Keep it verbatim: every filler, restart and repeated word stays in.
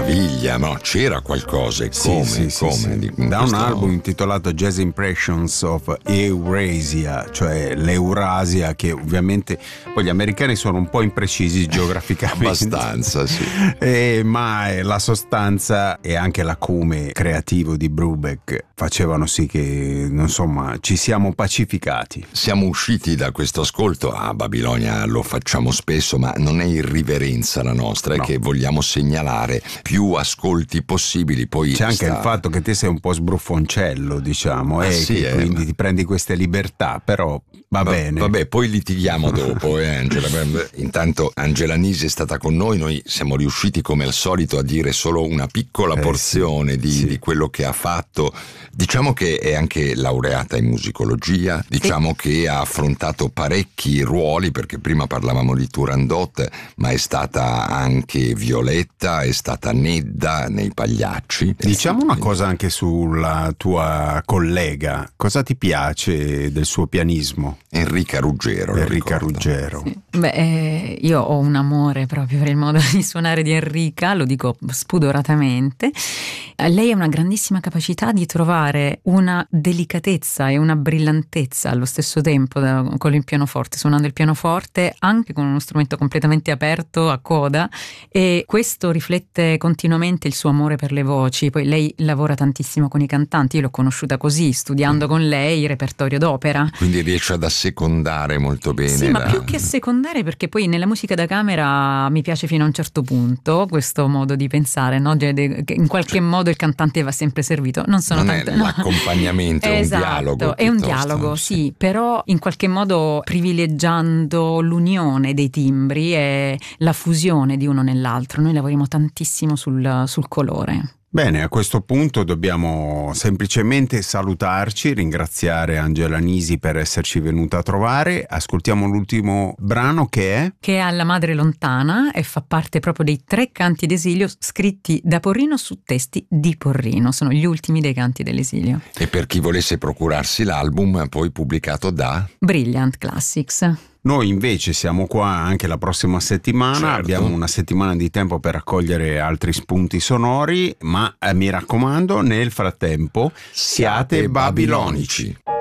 meraviglia, no? C'era qualcosa, e come, sì, sì, come sì, di- sì. Da questo- un album intitolato Jazz Impressions of Eurasia, cioè l'Eurasia, che ovviamente poi gli americani sono un po' imprecisi geograficamente. Abbastanza, sì. Eh, ma la sostanza e anche l'acume creativo di Brubeck facevano sì che, insomma, ci siamo pacificati. Siamo usciti da questo ascolto, a Babilonia lo facciamo spesso, ma non è irriverenza la nostra, No. è che vogliamo segnalare più ascolti possibili. Poi C'è anche sta- il fatto che te sei un po' sbruffoncello, diciamo, Ah, e sì, che eh, quindi ma- ti prendi queste libertà, però va, Va- bene. Vabbè, poi litighiamo dopo, eh, Angela. Beh, Intanto Angela Nisi è stata con noi, noi siamo riusciti come al solito a dire solo una piccola Eh, porzione sì, di, sì. di quello che ha fatto. Diciamo che è anche laureata in musicologia, diciamo che ha affrontato parecchi ruoli, perché prima parlavamo di Turandot, ma è stata anche Violetta, è stata Nedda nei Pagliacci. Diciamo una Quindi- cosa anche sulla tua collega, cosa ti piace del suo pianismo? Enrica Ruggero. lo Enrica ricordo. Ruggero. Sì. Beh, eh, io ho un amore proprio per il modo di suonare di Enrica, lo dico spudoratamente. Eh, Lei ha una grandissima capacità di trovare una delicatezza e una brillantezza allo stesso tempo da- con il pianoforte, suonando il pianoforte anche con uno strumento completamente aperto a coda, e questo riflette continuamente il suo amore per le voci. Poi lei lavora tantissimo con i cantanti, io l'ho conosciuta così, studiando con lei il repertorio d'opera. Quindi riesce ad assecondare molto bene. Sì, ma la- più che secondare, perché poi nella musica da camera mi piace fino a un certo punto questo modo di pensare, no? Cioè, de- che in qualche modo il cantante va sempre servito. Non sono Non è tante- no. l'accompagnamento, è un Esatto, dialogo è un piuttosto, dialogo, sì. sì, però in qualche modo privilegiando l'unione dei timbri e la fusione di uno nell'altro. Noi lavoriamo tantissimo sul, sul colore. Bene, a questo punto dobbiamo semplicemente salutarci, ringraziare Angela Nisi per esserci venuta a trovare. Ascoltiamo l'ultimo brano che è... Che è alla madre lontana e fa parte proprio dei tre canti d'esilio scritti da Porrino su testi di Porrino. Sono gli ultimi dei canti dell'esilio. E per chi volesse procurarsi l'album, poi pubblicato da... Brilliant Classics. Noi invece siamo qua anche la prossima settimana, Certo. abbiamo una settimana di tempo per raccogliere altri spunti sonori, ma eh, mi raccomando, nel frattempo siate babilonici.